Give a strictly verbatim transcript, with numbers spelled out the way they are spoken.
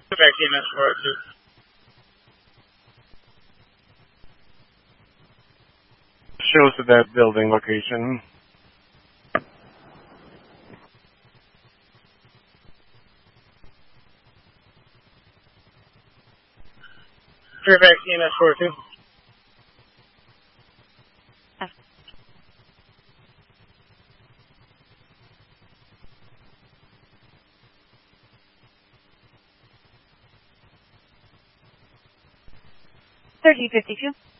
Fairfax E M S four oh two. Shows to that building location. Fairfax E M S four oh two. thirteen fifty-two.